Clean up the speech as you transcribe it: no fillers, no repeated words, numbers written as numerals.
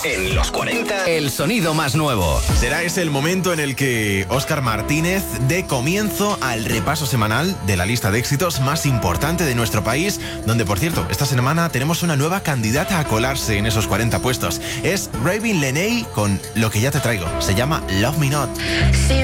En los 40, el sonido más nuevo. Será ese el momento en el que Óscar Martínez dé comienzo al repaso semanal de la lista de éxitos más importante de nuestro país, donde, por cierto, esta semana tenemos una nueva candidata a colarse en esos 40 puestos. Es Ravin Lenay con Lo que ya te traigo. Se llama Love Me Not.